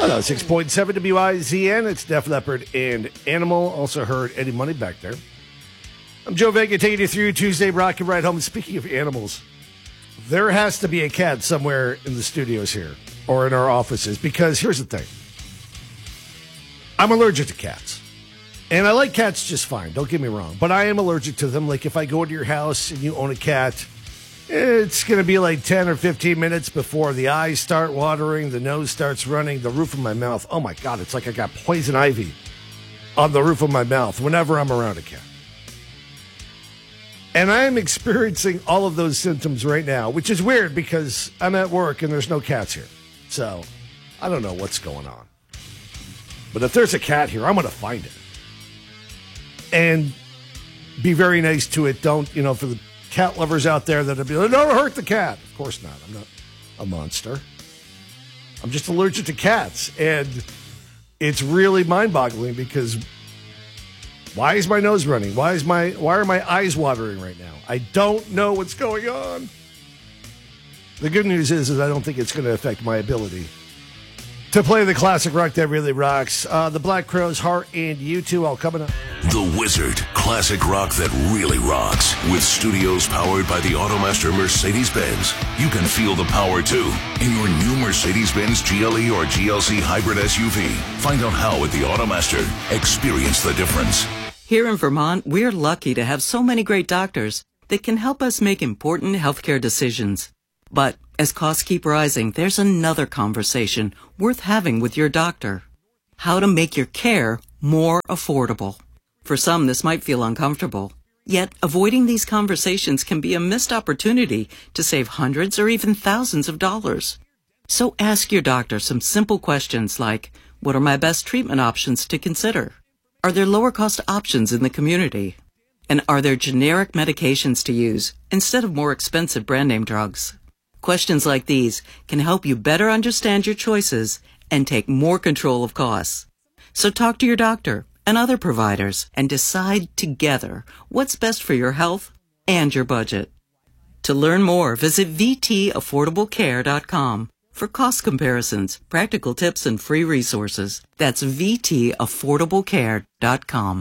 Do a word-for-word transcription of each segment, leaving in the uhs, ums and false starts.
Hello, six point seven W I Z N. It's Def Leppard and Animal. Also heard Eddie Money back there. I'm Joe Vega taking you through Tuesday Rock and Ride Home. Speaking of animals, there has to be a cat somewhere in the studios here or in our offices because here's the thing. I'm allergic to cats. And I like cats just fine, don't get me wrong. But I am allergic to them. Like if I go into your house and you own a cat, it's going to be like ten or fifteen minutes before the eyes start watering, the nose starts running, the roof of my mouth. Oh, my God, it's like I got poison ivy on the roof of my mouth whenever I'm around a cat. And I'm experiencing all of those symptoms right now, which is weird because I'm at work and there's no cats here. So I don't know what's going on. But if there's a cat here, I'm going to find it. And be very nice to it. Don't, you know, for the cat lovers out there that'll be like, don't hurt the cat. Of course not. I'm not a monster. I'm just allergic to cats. And it's really mind-boggling because why is my nose running? Why is my why are my eyes watering right now? I don't know what's going on. The good news is, is I don't think it's going to affect my ability to play the classic rock that really rocks. Uh, the Black Crowes, Heart, and U two all coming up. The Wizard, classic rock that really rocks. With studios powered by the Automaster Mercedes-Benz. You can feel the power, too, in your new Mercedes-Benz G L E or G L C hybrid S U V. Find out how at the Automaster. Experience the difference. Here in Vermont, we're lucky to have so many great doctors that can help us make important healthcare decisions. But as costs keep rising, there's another conversation worth having with your doctor. How to make your care more affordable. For some, this might feel uncomfortable. Yet, avoiding these conversations can be a missed opportunity to save hundreds or even thousands of dollars. So ask your doctor some simple questions like, what are my best treatment options to consider? Are there lower-cost options in the community? And are there generic medications to use instead of more expensive brand-name drugs? Questions like these can help you better understand your choices and take more control of costs. So talk to your doctor and other providers and decide together what's best for your health and your budget. To learn more, visit v t affordable care dot com for cost comparisons, practical tips, and free resources. That's v t affordable care dot com.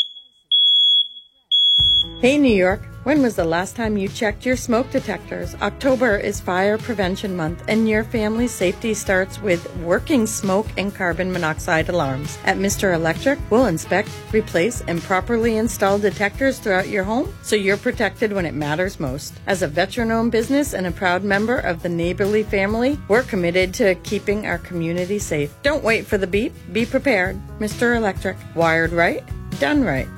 Hey, New York. When was the last time you checked your smoke detectors? October is Fire Prevention Month, and your family's safety starts with working smoke and carbon monoxide alarms. At Mister Electric, we'll inspect, replace, and properly install detectors throughout your home so you're protected when it matters most. As a veteran-owned business and a proud member of the Neighborly family, we're committed to keeping our community safe. Don't wait for the beep. Be prepared. Mister Electric. Wired right, done right.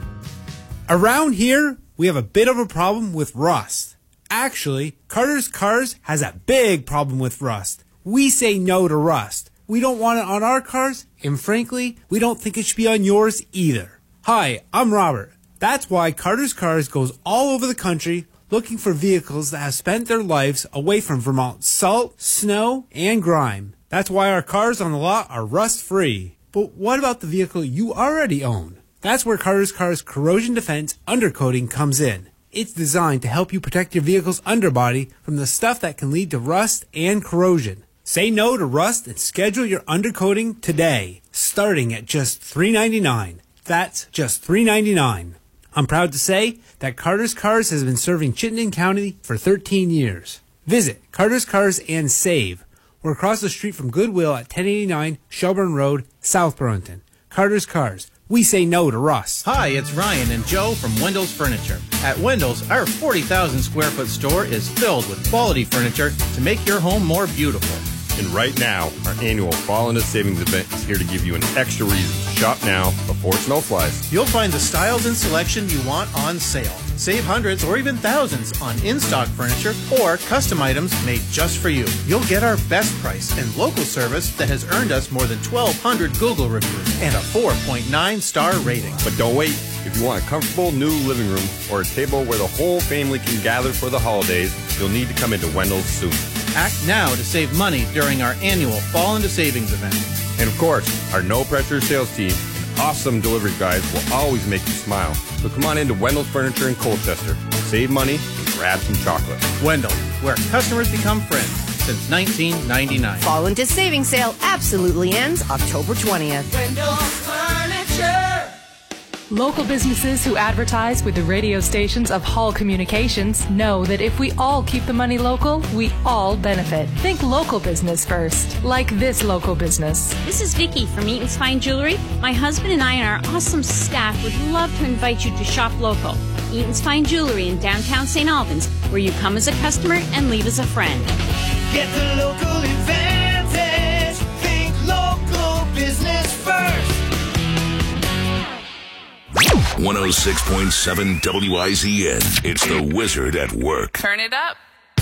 Around here, we have a bit of a problem with rust. Actually, Carter's Cars has a big problem with rust. We say no to rust. We don't want it on our cars, and frankly, we don't think it should be on yours either. Hi, I'm Robert. That's why Carter's Cars goes all over the country looking for vehicles that have spent their lives away from Vermont's salt, snow, and grime. That's why our cars on the lot are rust-free. But what about the vehicle you already own? That's where Carter's Cars Corrosion Defense Undercoating comes in. It's designed to help you protect your vehicle's underbody from the stuff that can lead to rust and corrosion. Say no to rust and schedule your undercoating today, starting at just three dollars and ninety-nine cents. That's just three dollars and ninety-nine cents. I'm proud to say that Carter's Cars has been serving Chittenden County for thirteen years. Visit Carter's Cars and save. We're across the street from Goodwill at ten eighty-nine Shelburne Road, South Burlington. Carter's Cars. We say no to rust. Hi, it's Ryan and Joe from Wendell's Furniture. At Wendell's, our forty thousand square foot store is filled with quality furniture to make your home more beautiful. And right now, our annual Fall into Savings event is here to give you an extra reason to shop now before snow flies. You'll find the styles and selection you want on sale. Save hundreds or even thousands on in-stock furniture or custom items made just for you. You'll get our best price and local service that has earned us more than twelve hundred Google reviews and a four point nine star rating. But don't wait. If you want a comfortable new living room or a table where the whole family can gather for the holidays, you'll need to come into Wendell's soon. Act now to save money during our annual Fall into Savings event. And of course, our no-pressure sales team and awesome delivery guys will always make you smile. So come on into Wendell's Furniture in Colchester. Save money and grab some chocolate. Wendell, where customers become friends. since nineteen ninety-nine. Fall into savings sale absolutely ends October twentieth. Wendell's Furniture. Local businesses who advertise with the radio stations of Hall Communications know that if we all keep the money local, we all benefit. Think local business first, like this local business. This is Vicki from Eaton's Fine Jewelry. My husband and I and our awesome staff would love to invite you to shop local. Eaton's Fine Jewelry in downtown Saint Albans, where you come as a customer and leave as a friend. Get the local advantage. Think local business first. one oh six point seven W I Z N. It's the Wizard at Work. Turn it up.